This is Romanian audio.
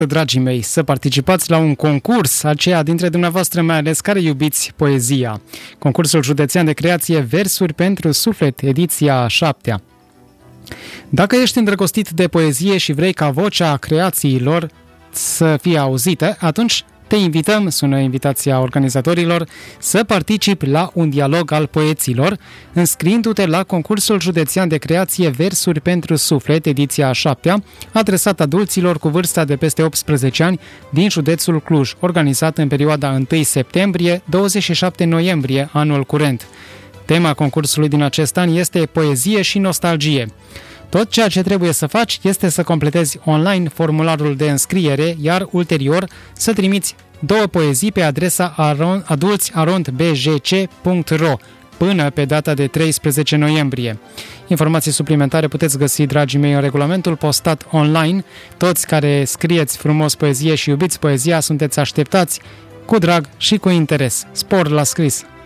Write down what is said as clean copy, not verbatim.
Dragii mei, să participați la un concurs, aceia dintre dumneavoastră mai ales care iubiți poezia. Concursul județean de creație Versuri pentru Suflet, ediția 7-a. Dacă ești îndrăgostit de poezie și vrei ca vocea creațiilor să fie auzită, atunci te invităm, sună invitația organizatorilor, să participi la un dialog al poeților, înscriindu-te la concursul județean de creație Versuri pentru Suflet, ediția 7-a, adresat adulților cu vârsta de peste 18 ani din județul Cluj, organizat în perioada 1 septembrie-27 noiembrie anul curent. Tema concursului din acest an este Poezie și nostalgie. Tot ceea ce trebuie să faci este să completezi online formularul de înscriere, iar ulterior să trimiți 2 poezii pe adresa adulți@bjc.ro până pe data de 13 noiembrie. Informații suplimentare puteți găsi, dragii mei, în regulamentul postat online. Toți care scrieți frumos poezie și iubiți poezia sunteți așteptați cu drag și cu interes. Spor la scris!